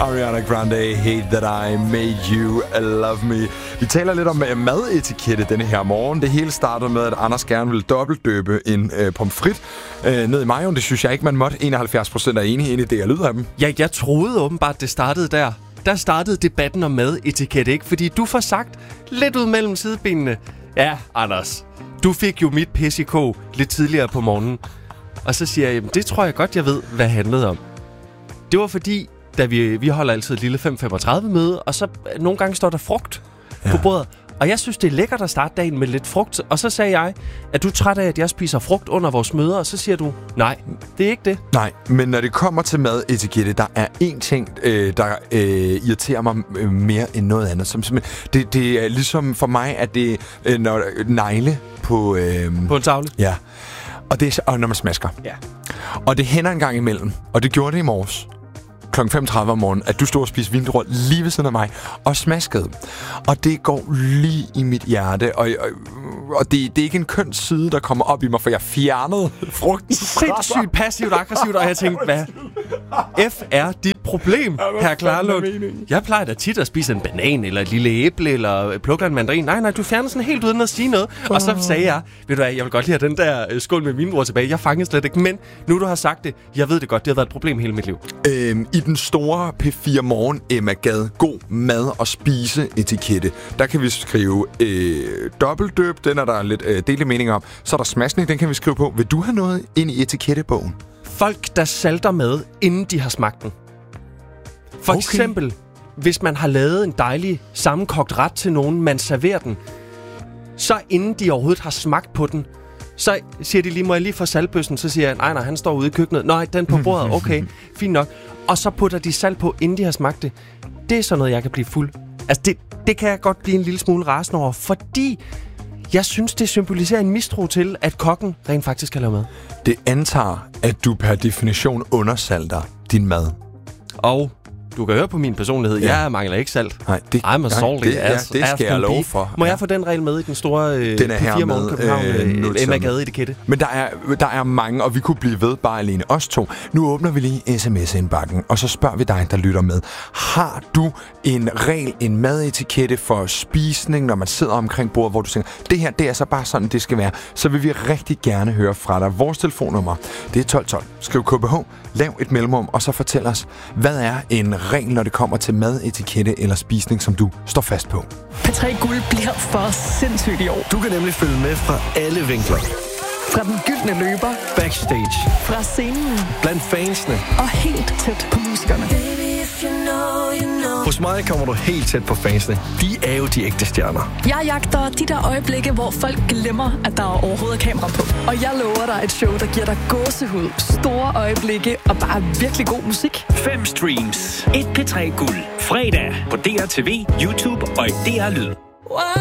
Ariana Grande, Hate That I Made You Love Me. Vi taler lidt om madetikette denne her morgen. Det hele startede med, at Anders gerne ville dobbeltdøbe en pomfrit ned i majoen. Det synes jeg ikke, man måtte. 71% er enige i det, jeg lyder af dem. Ja, jeg troede åbenbart, det startede der. Der startede debatten om madetikette, ikke? Fordi du får sagt lidt ud mellem sidebenene. Ja, Anders, du fik jo mit pis i kog lidt tidligere på morgenen. Og så siger jeg, det tror jeg godt, jeg ved, hvad det handlede om. Det var fordi, da vi holder altid et lille 5:35 møde, og så nogle gange står der frugt på bordet. Og jeg synes, det er lækkert at starte dagen med lidt frugt. Og så sagde jeg, at du er træt af, at jeg spiser frugt under vores møder. Og så siger du, nej, det er ikke det. Nej, men når det kommer til madetikette, der er én ting, der irriterer mig mere end noget andet. Som det er ligesom for mig, at det er negle på en tavle? Ja. Og når man smasker. Ja. Og det hænder en gang imellem, og det gjorde det i morges, kl. 5:30 om morgenen, at du stod og spiste vindruer lige ved siden af mig og smaskede. Og det går lige i mit hjerte, og det er ikke en køn side, der kommer op i mig, for jeg fjernede frugten. Sindssygt passivt aggressivt, og jeg tænkte, hvad F er dit problem, hr. Klarlund? Jeg plejer da tit at spise en banan, eller et lille æble, eller plukke en mandarin. Nej, du fjerner sådan helt uden at sige noget. Og så sagde jeg, ved du hvad, jeg vil godt lige have den der skål med vindruer tilbage. Jeg fangede slet ikke, men nu du har sagt det, jeg ved det godt, det har været et problem hele mit liv. I den store P4 Morgen Emma Gad god mad og spise etikette, der kan vi skrive dobbeltdøb, den er der lidt delte meninger om. Så er der smaskning, den kan vi skrive på. Vil du have noget ind i etikettebogen? Folk, der salter mad, inden de har smagt den. For eksempel, hvis man har lavet en dejlig sammenkogt ret til nogen, man serverer den, så inden de overhovedet har smagt på den, så siger de lige, må jeg lige få saltbøssen? Så siger jeg, nej, han står ude i køkkenet. Nej, den på bordet, okay, fint nok. Og så putter de salt på, inden de har smagt det. Det er sådan noget, jeg kan blive fuld. Altså, det kan jeg godt blive en lille smule rasende over, fordi jeg synes, det symboliserer en mistro til, at kokken rent faktisk kan lave mad. Det antager, at du per definition undersalter din mad. Og du kan høre på min personlighed, jeg mangler ikke salt. Nej, I'm a salty ass. Det skal jeg love for. Må jeg få den regel med i den store P4 Morgen København Emma Gade etikette? Men der er mange, og vi kunne blive ved bare alene os to. Nu åbner vi lige sms-indbakken, og så spørger vi dig, der lytter med. Har du en regel, en madetikette for spisning, når man sidder omkring bordet, hvor du tænker, det her, det er så bare sådan, det skal være. Så vil vi rigtig gerne høre fra dig. Vores telefonnummer, det er 1212. Skriv KBH, lav et mellemrum, og så fortæl os, hvad er en regel, når det kommer til madetikette eller spisning, som du står fast på? P3 Guld bliver for sindssygt i år. Du kan nemlig følge med fra alle vinkler. Fra den gyldne løber, backstage, fra scenen, blandt fansene og helt tæt på musikerne. Hos mig kommer du helt tæt på fansene. De er jo de ægte stjerner. Jeg jagter de der øjeblikke, hvor folk glemmer, at der overhovedet er kamera på. Og jeg lover dig et show, der giver dig gåsehud, store øjeblikke og bare virkelig god musik. 5 streams. Et P3 Guld. Fredag på DRTV, YouTube og i DR Lyd.